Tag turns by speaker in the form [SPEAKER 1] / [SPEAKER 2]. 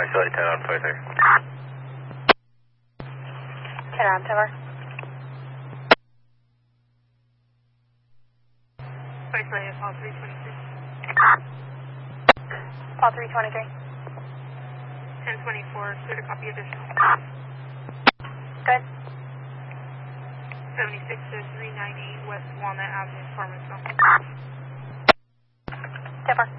[SPEAKER 1] Charlie 10 on 53.
[SPEAKER 2] 10 on Tower.
[SPEAKER 3] 5 Charlie, Paul 323.
[SPEAKER 2] Paul 323.
[SPEAKER 3] 1024, should a copy additional.
[SPEAKER 2] Good.
[SPEAKER 3] 76 to 398 West Walnut Avenue, Farmersville.
[SPEAKER 2] Tipper.